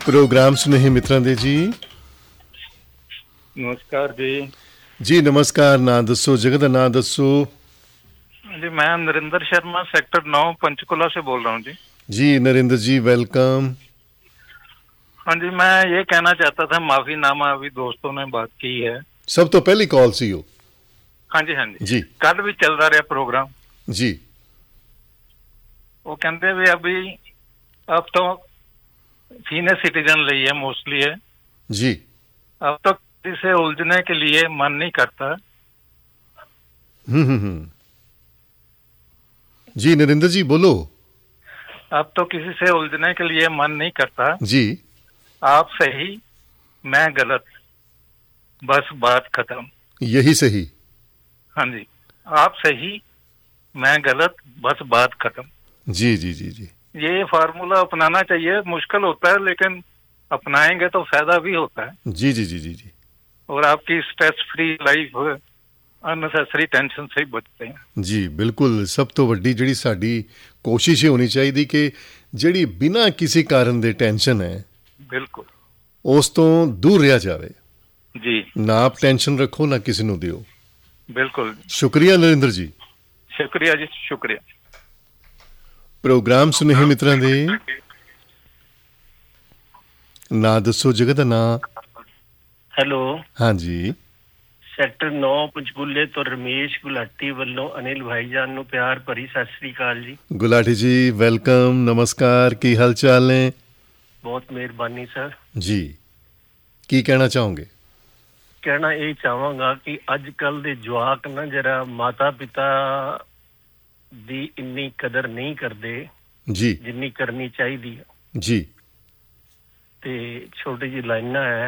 Programme ਸੁਨੇਹੇ ਮਿੱਤਰਾਂ ਦੇ ਜੀ। ਨਮਸਕਾਰ ਜੀ ਨਮਸਕਾਰ। ਨਾਂ ਦੱਸੋ, ਜਗ੍ਹਾ ਦਾ ਨਾਂ ਦੱਸੋ। जी मैं नरेंद्र शर्मा सेक्टर 9 पंचकुला से बोल रहा हूँ जी। जी नरेंद्र जी वेलकम। हाँ जी, मैं ये कहना चाहता था, माफीनामा अभी दोस्तों ने बात की है। सब तो पहली कॉल सी हो। हाँ जी हाँ जी। कल भी चल रहा प्रोग्राम जी। वो कहते भी अभी अब तो सीनियर सिटीजन ली है मोस्टली है जी। अब तो किसी से उलझने के लिए मन नहीं करता। जी नरेंद्र जी बोलो। अब तो किसी से उलझने के लिए मन नहीं करता जी। आप सही मैं गलत, बस बात खत्म। यही सही। हाँ जी, आप सही मैं गलत, बस बात खत्म। जी जी जी जी। ये फार्मूला अपनाना चाहिए। मुश्किल होता है लेकिन अपनाएंगे तो फायदा भी होता है। जी जी जी जी जी। और आपकी stress free life unnecessary tension से ही बचते हैं। जी बिल्कुल। सब तो वड्डी ਜਿਹੜੀ ਸਾਡੀ ਕੋਸ਼ਿਸ਼ ਇਹ ਹੋਣੀ ਚਾਹੀਦੀ ਕਿ ਜਿਹੜੀ ਬਿਨਾਂ ਕਿਸੇ ਕਾਰਨ ਦੇ ਟੈਨਸ਼ਨ ਹੈ बिल्कुल ਉਸ ਤੋਂ ਦੂਰ ਰਿਹਾ ਜਾਵੇ। जी ਨਾ ਆਪ ਟੈਨਸ਼ਨ ਰੱਖੋ ਨਾ ਕਿਸੇ ਨੂੰ ਦਿਓ। बिल्कुल। ਸ਼ੁਕਰੀਆ ਨਰਿੰਦਰ ਜੀ। शुक्रिया जी शुक्रिया। ਪ੍ਰੋਗਰਾਮ ਸੁਨੇਹੇ ਮਿੱਤਰਾਂ ਦੇ ਨਾਂ ਦੱਸੋ, ਜਗ੍ਹਾ ਦਾ ਨਾਂ। ਹੈਲੋ ਹਾਂਜੀ। ਸੈਕਟਰ 9 ਪੰਚਕੂਲੇ ਤੋਂ ਰਮੇਸ਼ ਗੁਲਾਟੀ ਵੱਲੋਂ ਅਨਿਲ ਭਾਈਜਾਨ ਨੂੰ ਪਿਆਰ ਭਰੀ ਸਤਿ ਸ੍ਰੀ ਅਕਾਲ ਜੀ। ਗੁਲਾਟੀ ਜੀ ਵੈਲਕਮ, ਨਮਸਕਾਰ। ਕੀ ਹਾਲ ਚਾਲ ਨੇ? ਬਹੁਤ ਮਿਹਰਬਾਨੀ ਸਰ ਜੀ। ਕੀ ਕਹਿਣਾ ਚਾਹੋਗੇ? ਕਹਿਣਾ ਇਹ ਚਾਹਾਂਗਾ ਕਿ ਅੱਜ ਕੱਲ ਦੇ ਜਵਾਕ ਨਾ ਜਰਾ ਮਾਤਾ ਪਿਤਾ ਦੀ ਇੰਨੀ ਕਦਰ ਨਹੀਂ ਕਰਦੇ ਜੀ ਜਿੰਨੀ ਕਰਨੀ ਚਾਹੀਦੀ ਹੈ। ਜੀ। ਤੇ ਛੋਟੀ ਜਿਹੀ ਲਾਈਨਾਂ ਹੈ